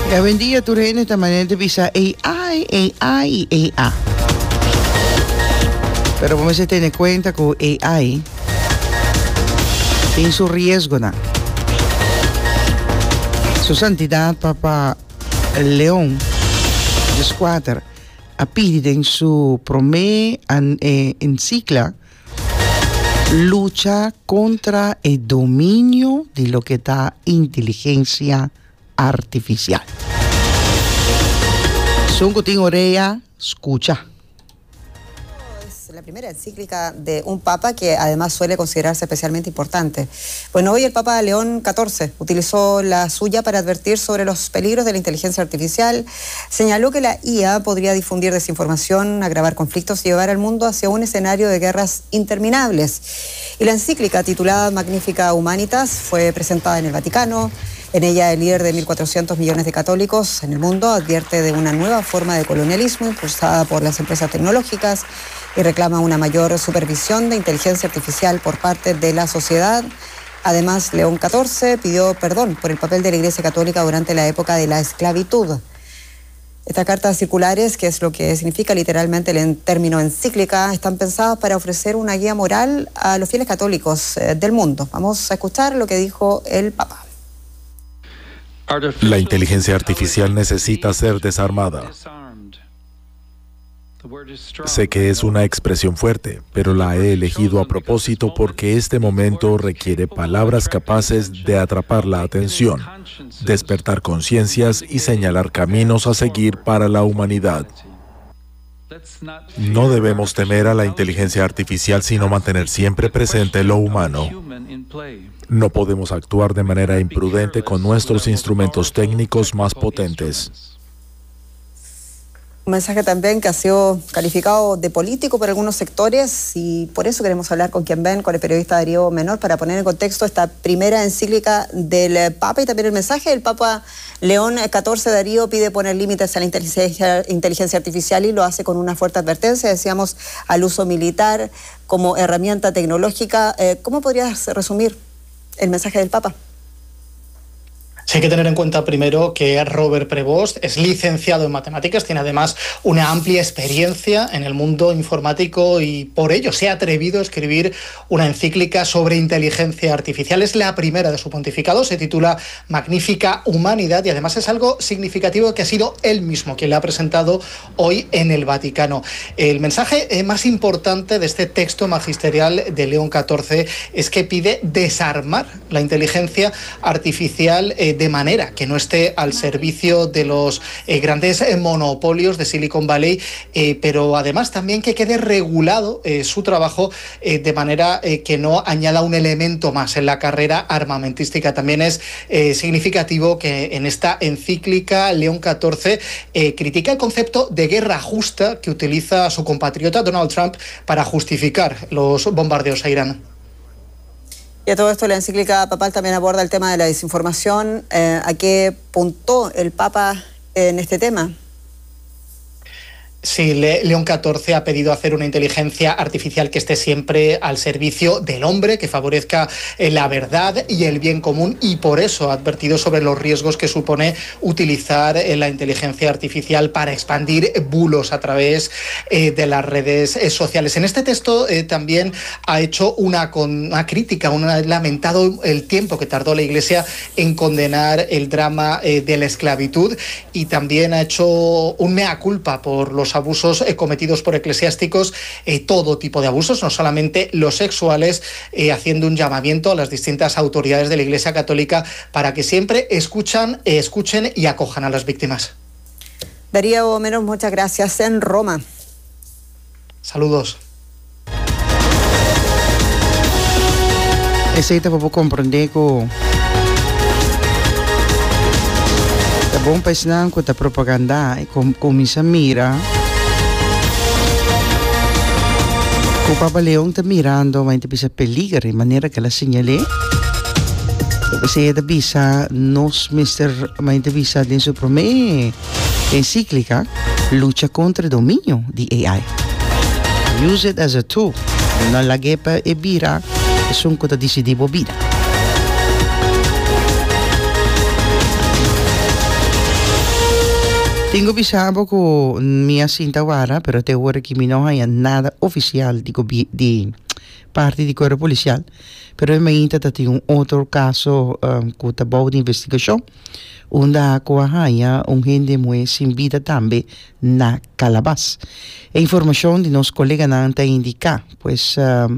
Hoy en día tú tienes esta manera de pisar AI. Pero vamos a tener cuenta que AI tiene su riesgo, ¿no? Su santidad, Papa León XIV, ha pedido en su encíclica lucha contra el dominio de lo que está inteligencia artificial. Sungutín Orea, escucha. Es la primera encíclica de un papa que además suele considerarse especialmente importante. Bueno, hoy el Papa León XIV utilizó la suya para advertir sobre los peligros de la inteligencia artificial. Señaló que la IA podría difundir desinformación, agravar conflictos y llevar al mundo hacia un escenario de guerras interminables. Y la encíclica titulada Magnificat Humanitas fue presentada en el Vaticano. En ella, el líder de 1.400 millones de católicos en el mundo advierte de una nueva forma de colonialismo impulsada por las empresas tecnológicas y reclama una mayor supervisión de inteligencia artificial por parte de la sociedad. Además, León XIV pidió perdón por el papel de la Iglesia Católica durante la época de la esclavitud. Estas cartas circulares, que es lo que significa literalmente el término encíclica, están pensadas para ofrecer una guía moral a los fieles católicos del mundo. Vamos a escuchar lo que dijo el Papa. La inteligencia artificial necesita ser desarmada. Sé que es una expresión fuerte, pero la he elegido a propósito porque este momento requiere palabras capaces de atrapar la atención, despertar conciencias y señalar caminos a seguir para la humanidad. No debemos temer a la inteligencia artificial, sino mantener siempre presente lo humano. No podemos actuar de manera imprudente con nuestros instrumentos técnicos más potentes. Un mensaje también que ha sido calificado de político por algunos sectores y por eso queremos hablar con quien ven, con el periodista Darío Menor, para poner en contexto esta primera encíclica del Papa y también el mensaje del Papa León XIV. Darío pide poner límites a la inteligencia artificial y lo hace con una fuerte advertencia, decíamos, al uso militar como herramienta tecnológica. ¿Cómo podrías resumir el mensaje del Papa? Sí, hay que tener en cuenta primero que Robert Prevost es licenciado en matemáticas, tiene además una amplia experiencia en el mundo informático y por ello se ha atrevido a escribir una encíclica sobre inteligencia artificial. Es la primera de su pontificado, se titula Magnificat Humanidad y además es algo significativo que ha sido él mismo quien la ha presentado hoy en el Vaticano. El mensaje más importante de este texto magisterial de León XIV es que pide desarmar la inteligencia artificial de manera que no esté al servicio de los grandes monopolios de Silicon Valley, pero además también que quede regulado su trabajo de manera que no añada un elemento más en la carrera armamentística. También es significativo que en esta encíclica León XIV critica el concepto de guerra justa que utiliza su compatriota Donald Trump para justificar los bombardeos a Irán. Y a todo esto, la encíclica papal también aborda el tema de la desinformación. ¿A qué puntó el Papa en este tema? Sí, León XIV ha pedido hacer una inteligencia artificial que esté siempre al servicio del hombre, que favorezca la verdad y el bien común, y por eso ha advertido sobre los riesgos que supone utilizar la inteligencia artificial para expandir bulos a través de las redes sociales. En este texto también ha hecho una crítica, ha lamentado el tiempo que tardó la Iglesia en condenar el drama de la esclavitud y también ha hecho un mea culpa por los abusos cometidos por eclesiásticos, todo tipo de abusos, no solamente los sexuales, haciendo un llamamiento a las distintas autoridades de la Iglesia Católica para que siempre escuchen y acojan a las víctimas. Darío Menor, muchas gracias en Roma. Saludos. Ese te puedo comprender que bom país nan com a propaganda e com isso mira o Papa Leão está mirando mas tem peligro de maneira que ela señalé você está bisa nos mister mas tem bisa dentro do primeira encíclica lucha contra o domínio de AI, use it as a tool, não la guerra e bira é só que decidivo bira. Tengo bisabo ko minha sintawara, pero até agora que não há nada oficial de parte do corpo policial. Pero eu ainda tem outro caso que está bom de investigação, onde há gente muito sem vida também na Calabás. A informação de nosso colega não está indicar, pois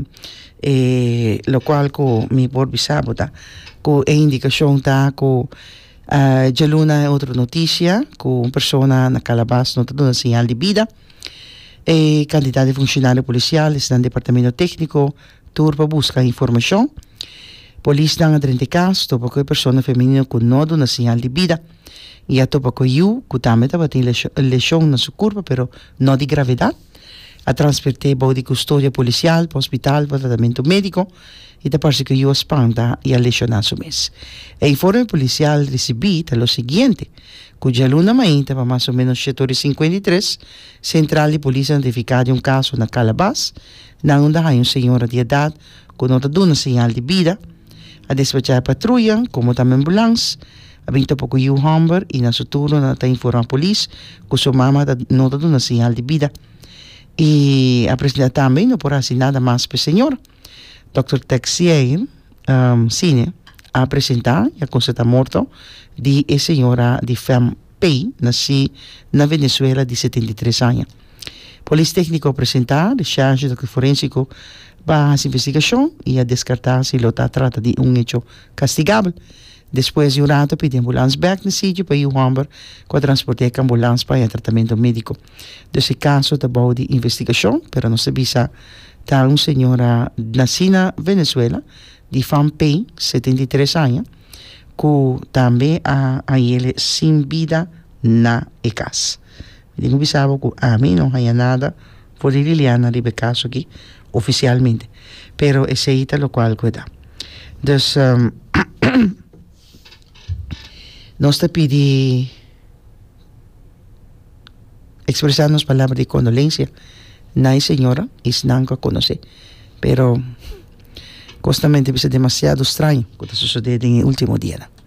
lo qual que me por bisabo tá, que a indicação tá que já luna outra notícia que uma pessoa na Calabás não está dando sinal de vida. Candidato de funcionário policial está no departamento técnico para buscar informação. Polícia dá 30 casos, topa com a pessoa feminina que não dá sinal de vida. E a topa com eu, que também tem lesão na sua corpo, mas não de gravidade. A transportei para de custódia policial, para o hospital, para tratamento médico. E da parte que eu espanta e a lesionar su mês. O informe policial recebido é o seguinte, cuja luna mainta para mais ou menos 7h53, central de polícia notificada um caso na Calabás, na onde há uma senhora de idade que não dá uma sinal de vida, a despachar a patrulha, como também ambulância, a vinto pouco o Humber e na sua turno está informando a polícia que sua mama não dá uma sinal de vida. E a presidente também não pode assim nada mais para a senhora. Dr. Texier Cine a apresentar e a constatar morto de a senhora de Fem Pei, nascida na Venezuela de 73 anos. Polícia técnico apresentar, de charge do forensico para a investigação e a descartar se está trata de hecho castigável. Depois de um rato, pedi ambulância back no sítio para o Humber, com a transporte a ambulância para o tratamento médico. Desse caso, está bom de investigação, mas não sabia se está uma senhora nascida na Venezuela, de Fampei, 73 anos, que também a ele sem vida na casa. Eu pensava que a mim não há nada por Liliana de caso aqui, oficialmente. Pero esse é o qual cuida. Então, nós te pedimos expressar-nos palavras de condolência na senhora e não a conhecer. Pero, constantemente, é demasiado estranho o que está sucedendo no último dia.